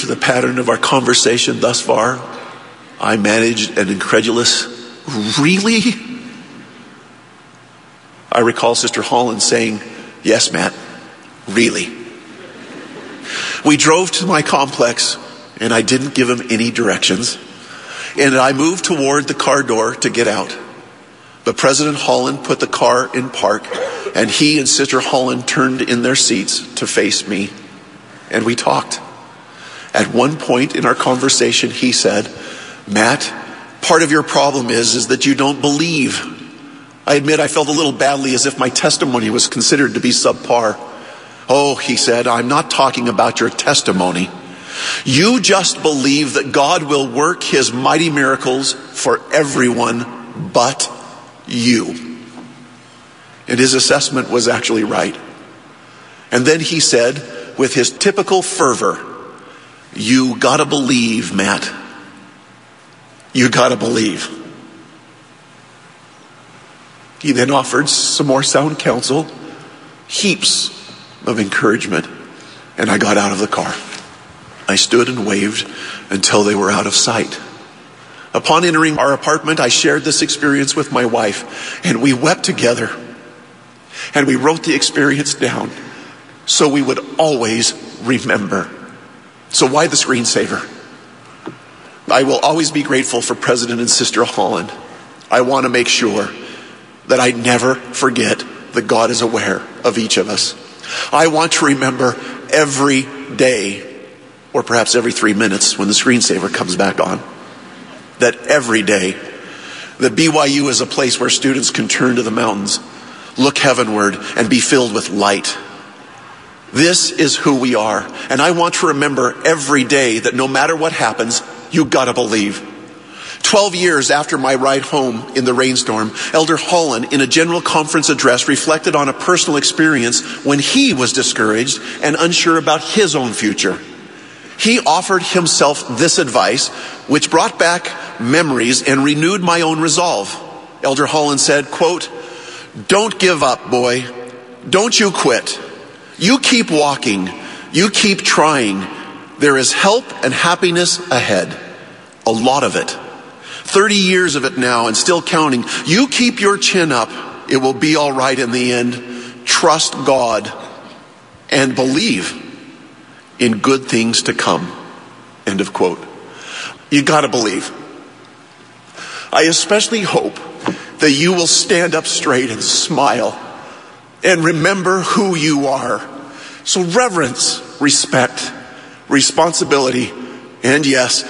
to the pattern of our conversation thus far, I managed an incredulous, "Really?" I recall Sister Holland saying, "Yes, Matt, really." We drove to my complex, and I didn't give him any directions. And I moved toward the car door to get out. But President Holland put the car in park, and he and Sister Holland turned in their seats to face me. And we talked. At one point in our conversation, he said, "Matt, part of your problem is that you don't believe." I admit I felt a little badly, as if my testimony was considered to be subpar. "Oh," he said, "I'm not talking about your testimony. You just believe that God will work his mighty miracles for everyone but you." And his assessment was actually right. And then he said, with his typical fervor, "You gotta believe, Matt. You gotta believe." He then offered some more sound counsel, heaps of encouragement, and I got out of the car. I stood and waved until they were out of sight. Upon entering our apartment, I shared this experience with my wife, and we wept together. And we wrote the experience down so we would always remember. So why the screensaver? I will always be grateful for President and Sister Holland. I want to make sure that I never forget that God is aware of each of us. I want to remember every day, or perhaps every 3 minutes when the screensaver comes back on, that every day, that BYU is a place where students can turn to the mountains, look heavenward, and be filled with light. This is who we are. And I want to remember every day that no matter what happens, you gotta believe. 12 years after my ride home in the rainstorm, Elder Holland, in a general conference address, reflected on a personal experience when he was discouraged and unsure about his own future. He offered himself this advice, which brought back memories and renewed my own resolve. Elder Holland said, quote, "Don't give up, boy. Don't you quit. You keep walking. You keep trying. There is help and happiness ahead. A lot of it. 30 years of it now and still counting. You keep your chin up. It will be all right in the end. Trust God and believe in good things to come." End of quote. You gotta believe. I especially hope that you will stand up straight and smile and remember who you are. So reverence, respect, responsibility, and yes,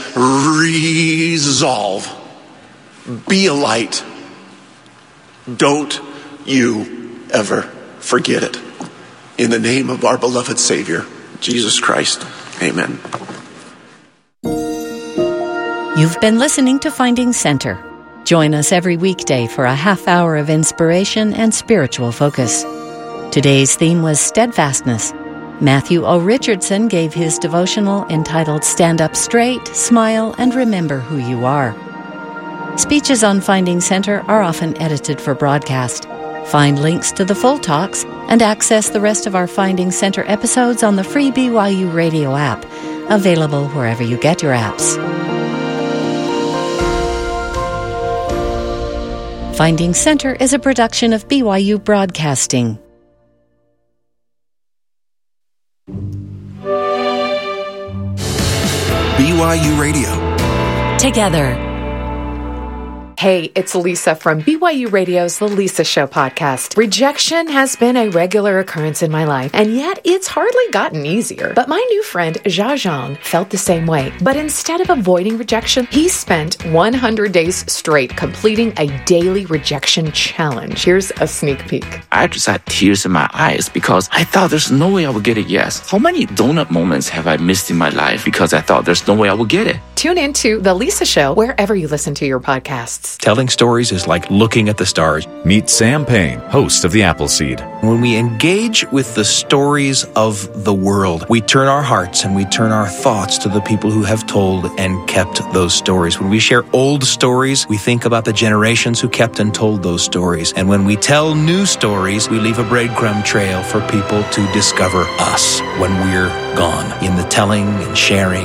resolve. Be a light. Don't you ever forget it. In the name of our beloved Savior, Jesus Christ. Amen. You've been listening to Finding Center. Join us every weekday for a half hour of inspiration and spiritual focus. Today's theme was steadfastness. Matthew O. Richardson gave his devotional entitled Stand Up Straight, Smile, and Remember Who You Are. Speeches on Finding Center are often edited for broadcast. Find links to the full talks and access the rest of our Finding Center episodes on the free BYU radio app, available wherever you get your apps. Finding Center is a production of BYU Broadcasting. BYU Radio. Together. Hey, it's Lisa from BYU Radio's The Lisa Show podcast. Rejection has been a regular occurrence in my life, and yet it's hardly gotten easier. But my new friend, Jia Zhang, felt the same way. But instead of avoiding rejection, he spent 100 days straight completing a daily rejection challenge. Here's a sneak peek. I just had tears in my eyes because I thought there's no way I would get a yes. How many donut moments have I missed in my life because I thought there's no way I would get it? Tune into The Lisa Show wherever you listen to your podcasts. Telling stories is like looking at the stars. Meet Sam Payne, host of The Appleseed. When we engage with the stories of the world, we turn our hearts and we turn our thoughts to the people who have told and kept those stories. When we share old stories, we think about the generations who kept and told those stories. And when we tell new stories, we leave a breadcrumb trail for people to discover us when we're gone. In the telling and sharing